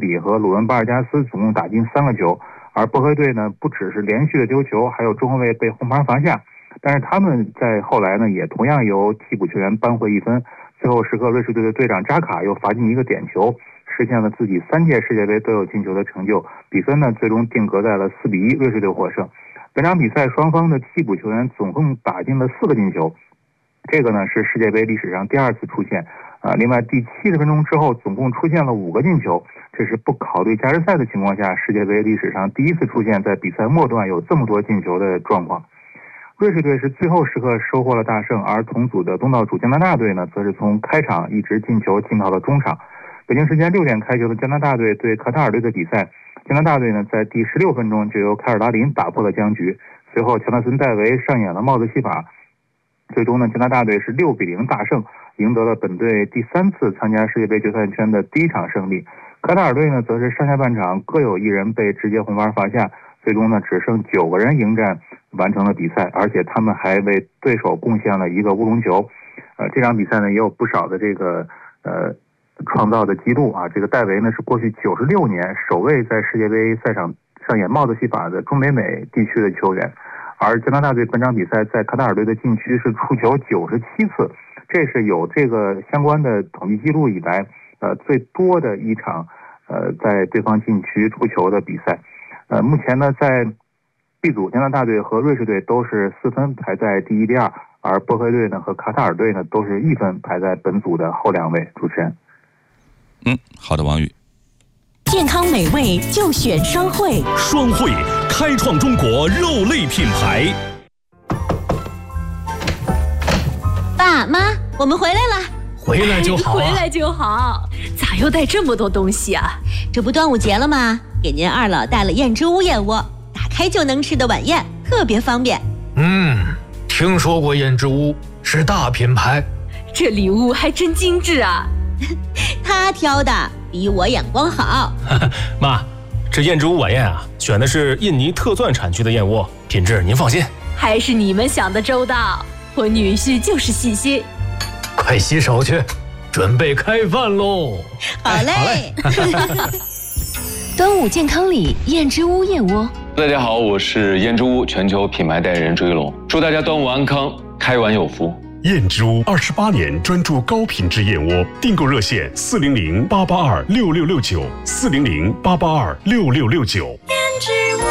里和鲁文巴尔加斯总共打进3个球，而波黑队呢不只是连续的丢球，还有中后卫被红牌罚下，但是他们在后来呢也同样由替补球员扳回1分。最后时刻，瑞士队的队长扎卡又罚进一个点球，实现了自己3届世界杯都有进球的成就。比分呢最终定格在了4-1，瑞士队获胜。本场比赛双方的替补球员总共打进了4个进球，这个呢是世界杯历史上第2次出现。另外第70分钟之后总共出现了5个进球，这是不考虑加时赛的情况下世界杯历史上第1次出现在比赛末段有这么多进球的状况。瑞士队是最后时刻收获了大胜，而同组的东道主加拿大队呢，则是从开场一直进球进到了中场。北京时间6点开球的加拿大队对卡塔尔队的比赛，加拿大队呢在第16分钟就由凯尔达林打破了僵局，随后乔纳森戴维上演了帽子戏法，最终呢加拿大队是6-0大胜，赢得了本队第3次参加世界杯决赛圈的第1场胜利。卡塔尔队呢则是上下半场各有1人被直接红牌罚下，最终呢只剩9个人迎战完成了比赛，而且他们还为对手贡献了1个乌龙球。这场比赛呢也有不少的这个创造的记录啊。这个戴维呢是过去96年首位在世界杯赛场上演帽子戏法的中北美地区的球员，而加拿大队本场比赛在卡塔尔队的禁区是触球97次，这是有这个相关的统计记录以来最多的一场在对方禁区触球的比赛。目前呢在B 组加拿大队和瑞士队都是4分排在第1、第2，而波黑队呢和卡塔尔队呢都是1分排在本组的后2位。主持人。 好的，王宇。 健康美味就选双汇， 双汇开创中国肉类品牌。 爸妈，我们回来了。 回来就好， 回来就好。咋又带这么多东西啊？ 这不端午节了吗？给您二老带了燕之屋燕窝，打开就能吃的晚宴，特别方便。 听说过燕之屋，是大品牌。 这礼物还真精致啊。 他挑的比我眼光好。 妈，这燕之屋晚宴啊，选的是印尼特钻产区的燕窝，品质您放心。 还是你们想的周到，我女婿就是细心。 快洗手去，准备开饭喽。 好嘞。 端午健康礼，燕之屋燕窝。 大家好，我是燕之屋全球品牌代言人朱一龙，祝大家端午安康，开碗有福。 燕之屋28年专注高品质燕窝，订购热线400-882-6669，400-882-6669。 燕之屋。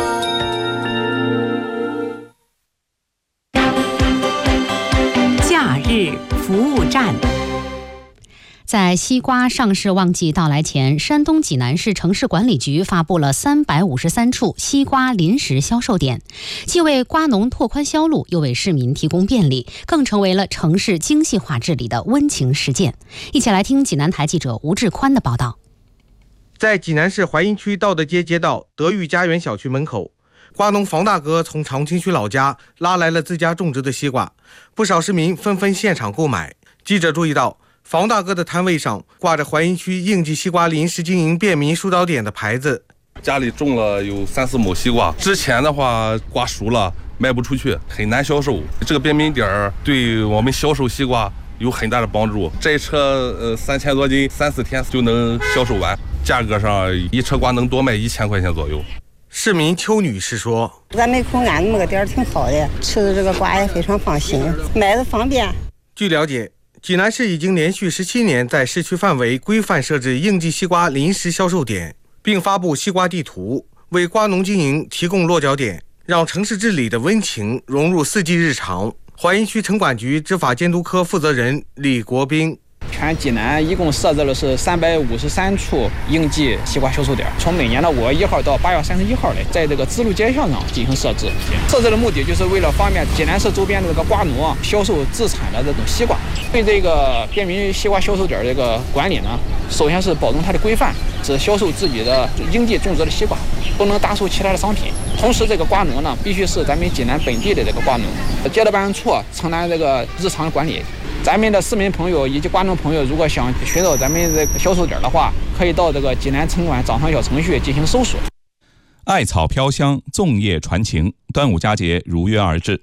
假日服务站。在西瓜上市旺季到来前，山东济南市城市管理局发布了353处西瓜临时销售点，既为瓜农拓宽销路，又为市民提供便利，更成为了城市精细化治理的温情实践。一起来听济南台记者吴志宽的报道。 在济南市淮阴区道德街街道德裕家园小区门口，瓜农房大哥从长清区老家拉来了自家种植的西瓜，不少市民纷纷现场购买。记者注意到，房大哥的摊位上挂着淮阴区应季西瓜临时经营便民疏导点的牌子。 家里种了有3、4亩西瓜，之前的话瓜熟了卖不出去，很难销售。这个便民点对我们销售西瓜有很大的帮助。这一车3000多斤，3、4天就能销售完，价格上一车瓜能多卖1000块钱左右。 市民邱女士说：“ 咱门口安那么个点挺好的，吃的这个瓜也非常放心，买的方便。” 据了解，济南市已经连续17年在市区范围规范设置应季西瓜临时销售点，并发布西瓜地图，为瓜农经营提供落脚点，让城市治理的温情融入4季日常。淮阴区城管局执法监督科负责人李国斌： 全济南一共设置了是353处应季西瓜销售点，从每年的5月1号到8月31号的，在这个支路街巷上进行设置。设置的目的就是为了方便济南市周边的这个瓜农销售自产的这种西瓜。对这个便民西瓜销售点这个管理呢，首先是保证它的规范，只销售自己的应季种植的西瓜，不能搭售其他的商品。同时，这个瓜农呢，必须是咱们济南本地的这个瓜农，街道办事处承担这个日常管理。咱们的市民朋友以及瓜农朋友，如果想寻找咱们这个销售点的话，可以到这个济南城管掌上小程序进行搜索。 艾草飘香，粽叶传情，端午佳节如约而至。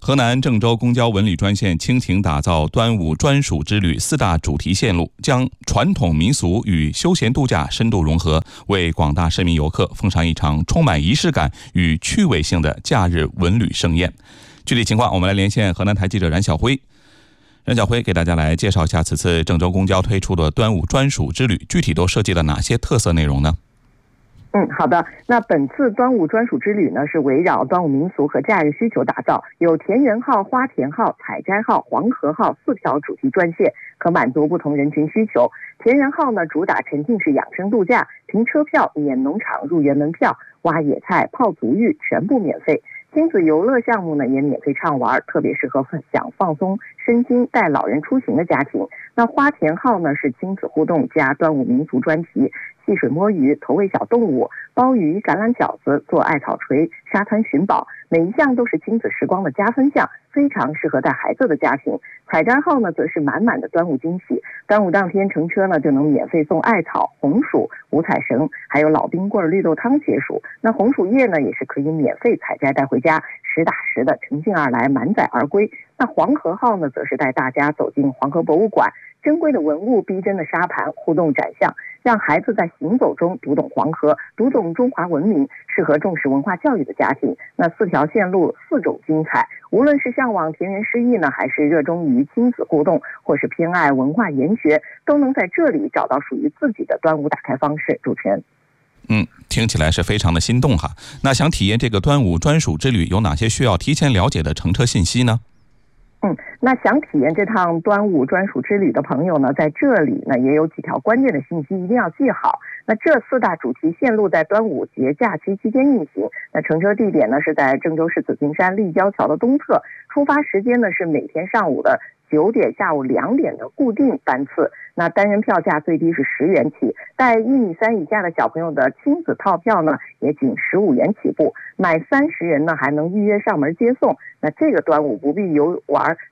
河南郑州公交文旅专线倾情打造端午专属之旅4大主题线路，将传统民俗与休闲度假深度融合，为广大市民游客奉上一场充满仪式感与趣味性的假日文旅盛宴。具体情况，我们来连线河南台记者冉晓辉。冉晓辉给大家来介绍一下此次郑州公交推出的端午专属之旅，具体都设计了哪些特色内容呢？ 好的。那本次端午专属之旅呢，是围绕端午民俗和假日需求打造，有田园号、花田号、采摘号、黄河号4条主题专线，可满足不同人群需求。田园号呢，主打沉浸式养生度假，凭车票免农场入园门票，挖野菜、泡足浴全部免费。亲子游乐项目呢也免费畅玩，特别适合想放松身心带老人出行的家庭。那花田号呢是亲子互动加端午民俗专题，戏水摸鱼、投喂小动物、鲍鱼、橄榄饺子、做艾草锤、沙滩寻宝，每一项都是亲子时光的加分项，非常适合带孩子的家庭。采摘号呢则是满满的端午惊喜，端午当天乘车呢就能免费送艾草、红薯、五彩绳，还有老冰棍、绿豆汤解暑。那红薯叶呢也是可以免费采摘带回家，实打实的乘兴而来，满载而归。那黄河号呢则是带大家走进黄河博物馆，珍贵的文物、逼真的沙盘、互动展项，让孩子在行走中读懂黄河，读懂中华文明，适合重视文化教育的家庭。那4条线路4种精彩，无论是向往田园诗意呢，还是热衷于亲子互动，或是偏爱文化研学，都能在这里找到属于自己的端午打开方式。主持人。 听起来是非常的心动哈。那想体验这个端午专属之旅，有哪些需要提前了解的乘车信息呢？ 那想体验这趟端午专属之旅的朋友呢，在这里呢也有几条关键的信息一定要记好。那这4大主题线路在端午节假期期间运行，那乘车地点呢是在郑州市紫金山立交桥的东侧，出发时间呢是每天上午的9点、下午2点的固定班次。那单人票价最低是10元起，带1.3米以下的小朋友的亲子套票呢也仅15元起步，满30人呢还能预约上门接送。那这个端午不必游玩，